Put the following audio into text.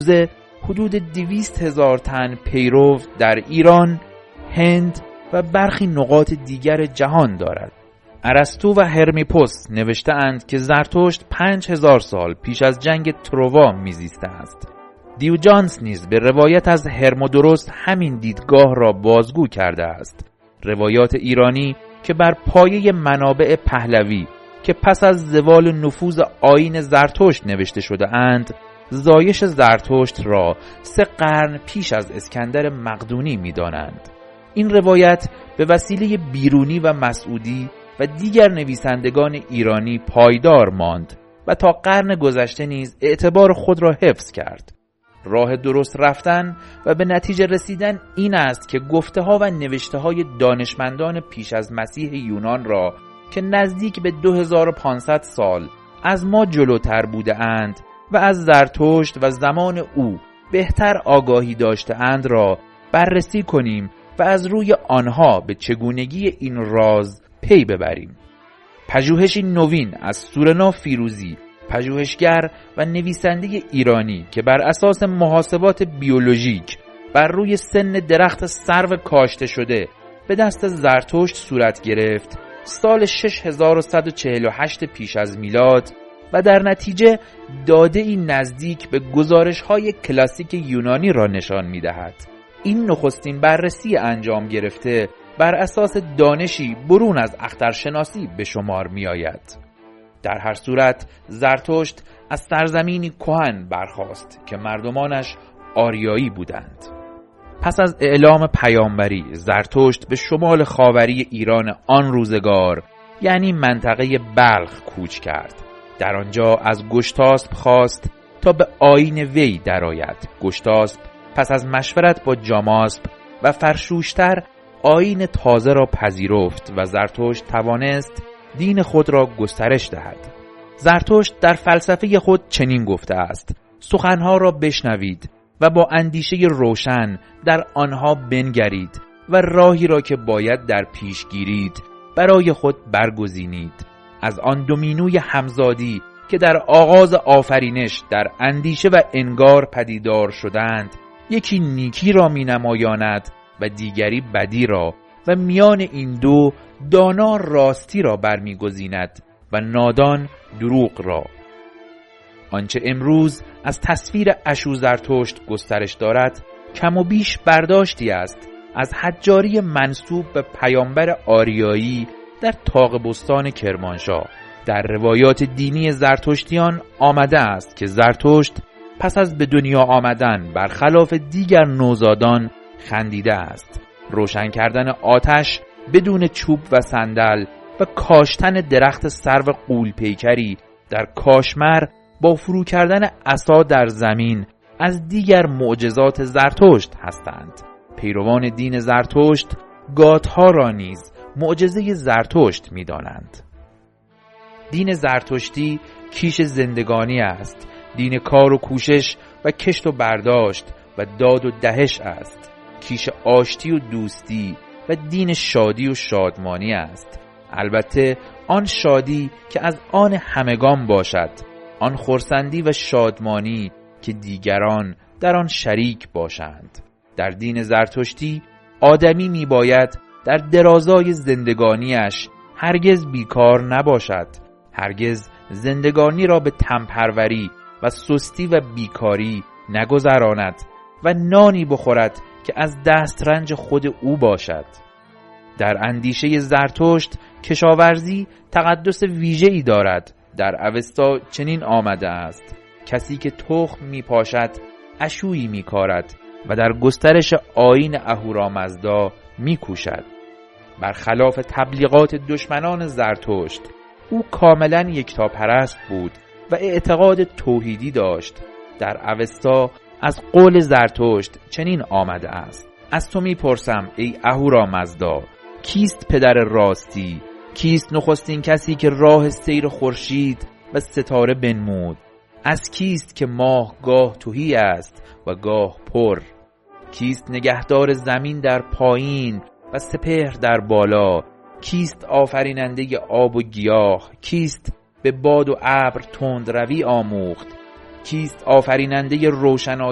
حدود 200,000 تن پیرو در ایران، هند و برخی نقاط دیگر جهان دارد. ارسطو و هرمیپوس نوشته اند که زرتشت 5000 سال پیش از جنگ تروا میزیسته است. دیوجانس نیز به روایت از هرمودوروس همین دیدگاه را بازگو کرده است. روایات ایرانی که بر پایه منابع پهلوی که پس از زوال نفوذ آیین زرتشت نوشته شده اند، زایش زرتشت را 3 قرن پیش از اسکندر مقدونی می دانند. این روایت به وسیله بیرونی و مسعودی و دیگر نویسندگان ایرانی پایدار ماند و تا قرن گذشته نیز اعتبار خود را حفظ کرد. راه درست رفتن و به نتیجه رسیدن این است که گفته ها و نوشته های دانشمندان پیش از مسیح یونان را که نزدیک به 2500 سال از ما جلوتر بوده اند و از زرتشت و زمان او بهتر آگاهی داشته اند را بررسی کنیم و از روی آنها به چگونگی این راز پی ببریم. پژوهشی نوین از سورنا فیروزی، پژوهشگر و نویسنده ایرانی که بر اساس محاسبات بیولوژیک بر روی سن درخت سرو کاشته شده به دست زرتشت صورت گرفت سال 6148 پیش از میلاد و در نتیجه داده‌ای نزدیک به گزارش‌های کلاسیک یونانی را نشان می‌دهد. این نخستین بررسی انجام گرفته بر اساس دانشی برون از اخترشناسی به شمار می‌آید. در هر صورت زرتشت از سرزمینی کهن برخاست که مردمانش آریایی بودند. پس از اعلام پیامبری زرتشت به شمال خاوری ایران آن روزگار یعنی منطقه بلخ کوچ کرد. در آنجا از گشتاسپ خواست تا به آیین وی درآید. گشتاسپ پس از مشورت با جاماسپ و فرشوشتر آیین تازه را پذیرفت و زرتشت توانست دین خود را گسترش دهد. زرتشت در فلسفه خود چنین گفته است: سخنها را بشنوید و با اندیشه روشن در آنها بنگرید و راهی را که باید در پیش گیرید برای خود برگزینید. از آن دومینوی همزادی که در آغاز آفرینش در اندیشه و انگار پدیدار شدند، یکی نیکی را می نمایاند و دیگری بدی را و میان این دو دانا راستی را برمیگزیند و نادان دروغ را. آنچه امروز از تصویر اشوزرتشت گسترش دارد کم و بیش برداشتی است از حجاری منسوب به پیامبر آریایی در طاق بستان کرمانشاه. در روایات دینی زرتشتیان آمده است که زرتشت پس از به دنیا آمدن برخلاف دیگر نوزادان خندیده است. روشن کردن آتش بدون چوب و صندل و کاشتن درخت سرو غول پیکری در کاشمر با فرو کردن عصا در زمین از دیگر معجزات زرتشت هستند. پیروان دین زرتشت گاتها را نیز معجزه زرتشت می دانند. دین زرتشتی کیش زندگانی است. دین کار و کوشش و کشت و برداشت و داد و دهش است. کیش آشتی و دوستی و دین شادی و شادمانی است. البته آن شادی که از آن همگان باشد، آن خرسندی و شادمانی که دیگران در آن شریک باشند. در دین زرتشتی آدمی می باید در درازای زندگانیش هرگز بیکار نباشد، هرگز زندگانی را به تنپروری و سستی و بیکاری نگذراند و نانی بخورد که از دسترنج خود او باشد. در اندیشه زرتشت کشاورزی تقدس ویژه‌ای دارد. در اوستا چنین آمده است: کسی که تخم می پاشد اشویی می کارد و در گسترش آیین اهورامزدا می کوشد. برخلاف تبلیغات دشمنان زرتشت، او کاملا یکتاپرست بود و اعتقاد توحیدی داشت. در اوستا از قول زرتشت چنین آمده است: از تو می پرسم ای اهورامزدا، کیست پدر راستی؟ کیست نخستین کسی که راه سیر خورشید و ستاره بنمود؟ از کیست که ماه گاه تهی است و گاه پر؟ کیست نگهدار زمین در پایین و سپهر در بالا؟ کیست آفریننده آب و گیاه؟ کیست به باد و ابر تند روی آموخت؟ کیست آفریننده روشنایی